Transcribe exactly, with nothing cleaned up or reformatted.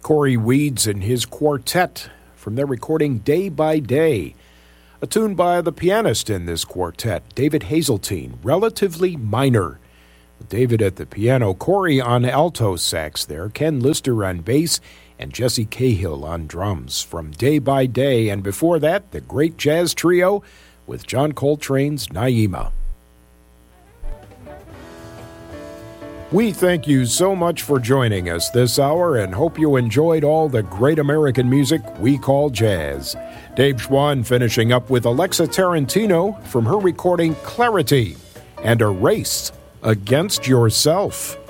Corey Weeds and his quartet from their recording Day by Day, a tune by the pianist in this quartet, David Hazeltine, relatively minor. David at the piano, Corey on alto sax there, Ken Lister on bass, and Jesse Cahill on drums from Day by Day. And before that, the great jazz trio with John Coltrane's Naima. We thank you so much for joining us this hour and hope you enjoyed all the great American music we call jazz. Dave Schwann finishing up with Alexa Tarantino from her recording Clarity and A Race Against Yourself.